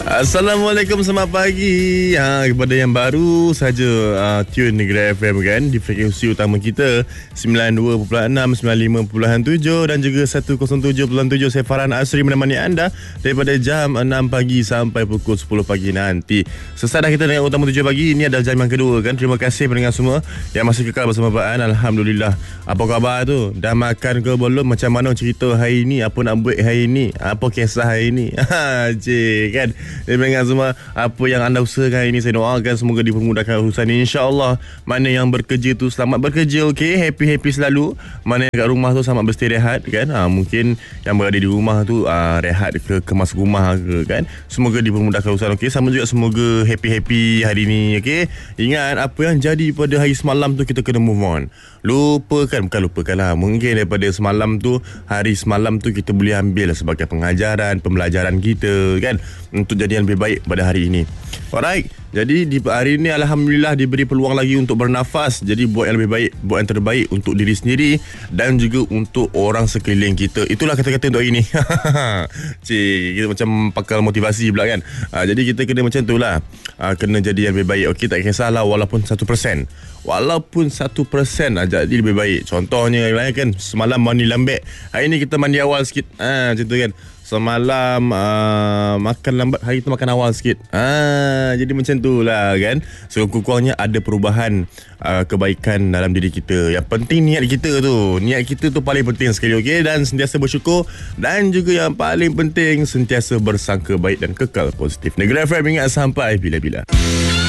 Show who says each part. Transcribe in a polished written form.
Speaker 1: Assalamualaikum, selamat pagi. Kepada yang baru saja tune Negeri FM kan, di frekuensi utama kita 92.6, 95.7 dan juga 107.7. Saya Farhan Asri menemani anda daripada jam 6 pagi sampai pukul 10 pagi nanti. Sesaat dah kita dengan utama 7 pagi. Ini adalah jam yang kedua kan. Terima kasih pendengar semua yang masih kekal bersama Pak An. Alhamdulillah. Apa khabar tu? Dah makan ke belum? Macam mana cerita hari ni? Apa nak buat hari ni? Apa kisah hari ni? Cik kan. Jadi pendengar semua, apa yang anda usahakan hari ini, saya doakan semoga dipermudahkan urusan ini, insyaAllah. Mana yang bekerja tu selamat bekerja, okey, happy-happy selalu. Mana yang kat rumah tu selamat beristirahat kan. Mungkin yang berada di rumah tu rehat ke kemas rumah ke kan. Semoga dipermudahkan urusan, okey. Sama juga semoga happy-happy hari ini, okey. Ingat apa yang jadi pada hari semalam tu, kita kena move on. Bukan lupakan lah. Mungkin daripada semalam tu, hari semalam tu kita boleh ambil sebagai pengajaran, pembelajaran kita kan, untuk jadi yang lebih baik pada hari ini. Alright. Jadi di hari ini Alhamdulillah diberi peluang lagi untuk bernafas. Jadi buat yang lebih baik, buat yang terbaik untuk diri sendiri dan juga untuk orang sekeliling kita. Itulah kata-kata untuk hari ini. Cik, kita macam pakal motivasi pula kan. Jadi kita kena macam tu lah. Kena jadi yang lebih baik. Okey, tak kisahlah walaupun 1%. Walaupun 1% aja jadi lebih baik. Contohnya kan, semalam mandi lambat, hari ni kita mandi awal sikit. Macam tu kan. Semalam makan lambat, hari tu makan awal sikit. Jadi macam tu lah kan. Sekurang-kurangnya ada perubahan kebaikan dalam diri kita. Yang penting niat kita tu. Niat kita tu paling penting sekali, okey. Dan sentiasa bersyukur. Dan juga yang paling penting, sentiasa bersangka baik dan kekal positif. Negeri FM, ingat sampai bila-bila.